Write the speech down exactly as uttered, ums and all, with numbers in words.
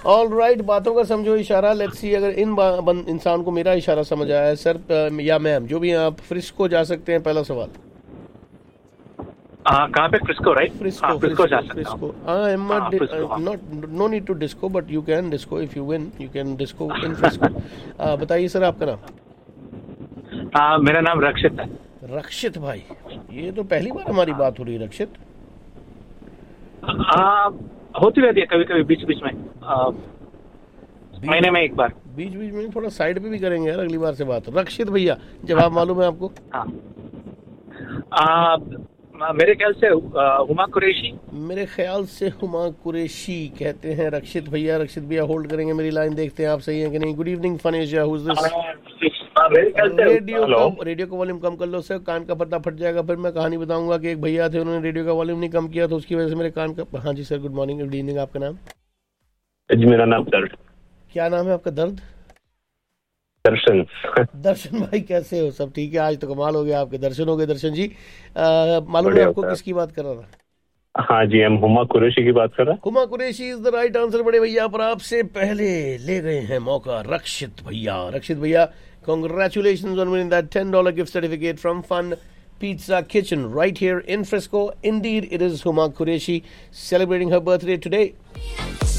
All right, बातों का समझो इशारा। लेट्स सी अगर इन बा- बन- इंसान को मेरा इशारा समझ आया है। सर अ, या मैम, जो भी हैं आप, फ्रिस्को जा सकते हैं। पहला सवाल। आ, कहाँ पे? Frisco, right? हाँ, फ्रिस्को फ्रिस्को जा फ्रिस्को सकता फ्रिस्को हूँ। आई एम हाँ, फ्रिस्को, हाँ। Not, no need to disco, but you can disco if you win, you can disco in Frisco. बताइए सर आपका नाम। हाँ, मेरा नाम रक्षित है। रक्षित भाई, ये तो पहली बार हमारी बात हो रही है रक्षित। हाँ, होती रहती है कभी कभी बीच बीच में, आ, महीने में एक बार। बीच बीच में थोड़ा साइड पे भी करेंगे यार अगली बार से बात। रक्षित भैया, जवाब मालूम है आपको? हाँ। आ, मेरे ख्याल से आ, हुमा कुरैशी। मेरे ख्याल से हुमा कुरैशी कहते हैं रक्षित भैया। रक्षित भैया होल्ड करेंगे, मेरी लाइन देखते हैं आप सही है कि नहीं। Good evening फनेशिया, who is this? मेरे ख्याल से रेडियो हेलो। का रेडियो का वॉल्यूम कम कर लो सर, कान का पर्दा फट जाएगा। फिर मैं कहानी बताऊंगा कि एक भैया थे, उन्होंने रेडियो का वॉल्यूम नहीं कम किया तो उसकी वजह से मेरे कान का। हाँ जी sir, good morning, good evening. आपका नाम? जी, मेरा नाम दर्द। क्या नाम है आपका? दर्द? दर्शन। दर्शन भाई, कैसे हो? सब ठीक है? आज तो कमाल हो गया, आपके दर्शन हो गए दर्शन जी। आ, मालूम है बढ़िया आपको सर। किसकी बात कर रहा था? हाँ जी, हम हुमा कुरैशी की बात कर रहे हैं। Huma Qureshi is the right answer बड़े भैया। पर आपसे पहले ले गए हैं मौका रक्षित भैया। रक्षित भैया, congratulations on winning that ten dollar gift certificate from Fun Pizza Kitchen right here in Frisco. Indeed, it is Huma Qureshi celebrating her birthday today.